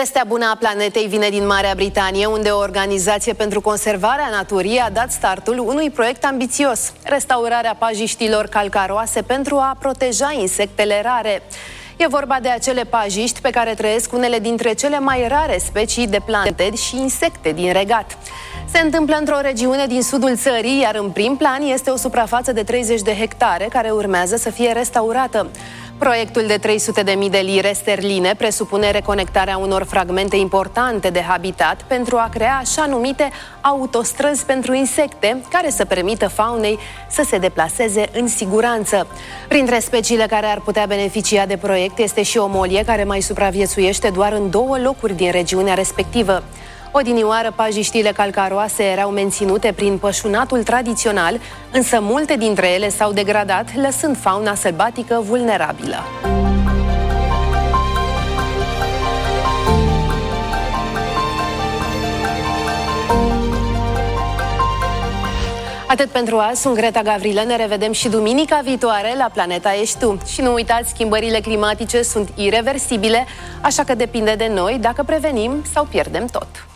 Vestea bună a planetei vine din Marea Britanie, unde o organizație pentru conservarea naturii a dat startul unui proiect ambițios: restaurarea pajiștilor calcaroase pentru a proteja insectele rare. E vorba de acele pajiști pe care trăiesc unele dintre cele mai rare specii de plante și insecte din Regat. Se întâmplă într-o regiune din sudul țării, iar în prim plan este o suprafață de 30 de hectare care urmează să fie restaurată. Proiectul de 300.000 de lire sterline presupune reconectarea unor fragmente importante de habitat pentru a crea așa numite autostrăzi pentru insecte, care să permită faunei să se deplaseze în siguranță. Printre speciile care ar putea beneficia de proiect este și o molie care mai supraviețuiește doar în 2 locuri din regiunea respectivă. Odinioară, pajiștile calcaroase erau menținute prin pășunatul tradițional, însă multe dintre ele s-au degradat, lăsând fauna sălbatică vulnerabilă. Atât pentru azi, sunt Greta Gavrilă, ne revedem și duminica viitoare la Planeta Ești Tu. Și nu uitați, schimbările climatice sunt ireversibile, așa că depinde de noi dacă prevenim sau pierdem tot.